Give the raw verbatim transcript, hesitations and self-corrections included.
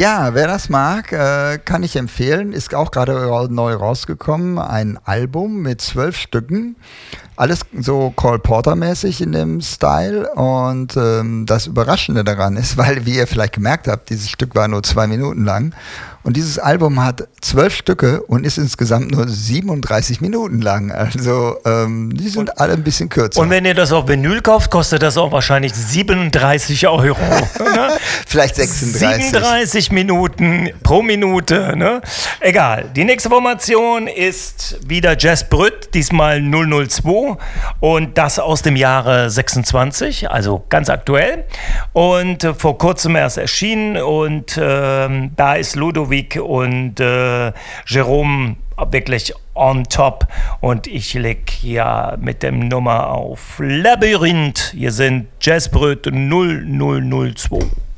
Ja, wer das mag, äh, kann ich empfehlen. Ist auch gerade neu rausgekommen. Ein Album mit zwölf Stücken. Alles so Cole Porter-mäßig in dem Style. Und ähm, das Überraschende daran ist, weil, wie ihr vielleicht gemerkt habt, dieses Stück war nur zwei Minuten lang. Und dieses Album hat zwölf Stücke und ist insgesamt nur siebenunddreißig Minuten lang. Also ähm, die sind und, alle ein bisschen kürzer. Und wenn ihr das auf Vinyl kauft, kostet das auch wahrscheinlich siebenunddreißig Euro. Ne? Vielleicht sechsunddreißig. siebenunddreißig Minuten pro Minute. Ne? Egal. Die nächste Formation ist wieder Jazz Brüt, diesmal null null zwei. Und das aus dem Jahre sechsundzwanzig, also ganz aktuell. Und äh, vor kurzem erst erschienen. Und äh, da ist Ludovic und äh, Jerome wirklich on top. Und ich leg ja mit dem Nummer auf Labyrinth. Hier sind Jazz Brüt null null null zwei.